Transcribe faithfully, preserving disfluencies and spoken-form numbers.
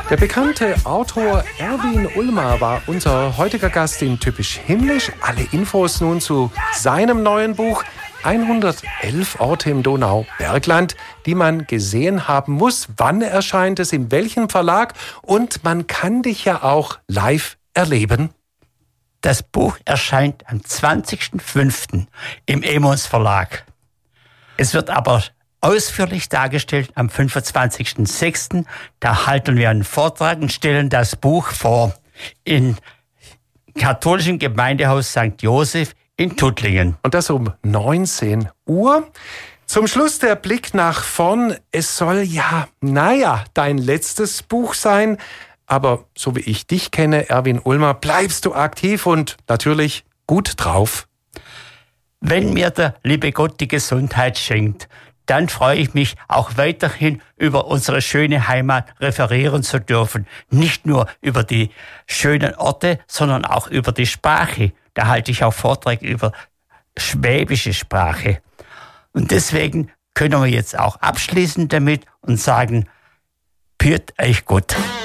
Der bekannte Autor Erwin Ullmer war unser heutiger Gast in Typisch Himmlisch. Alle Infos nun zu seinem neuen Buch hundertelf Orte im Donaubergland, die man gesehen haben muss. Wann erscheint es, in welchem Verlag? Und man kann dich ja auch live erleben. Das Buch erscheint am zwanzigsten fünften im Emons Verlag. Es wird aber ausführlich dargestellt am fünfundzwanzigsten sechsten Da halten wir einen Vortrag und stellen das Buch vor im katholischen Gemeindehaus Sankt Josef in Tuttlingen. Und das um neunzehn Uhr. Zum Schluss der Blick nach vorn. Es soll ja, naja, dein letztes Buch sein. Aber so wie ich dich kenne, Erwin Ullmer, bleibst du aktiv und natürlich gut drauf. Wenn mir der liebe Gott die Gesundheit schenkt, dann freue ich mich auch weiterhin über unsere schöne Heimat referieren zu dürfen. Nicht nur über die schönen Orte, sondern auch über die Sprache. Da halte ich auch Vorträge über schwäbische Sprache. Und deswegen können wir jetzt auch abschließen damit und sagen, Püt euch Gott.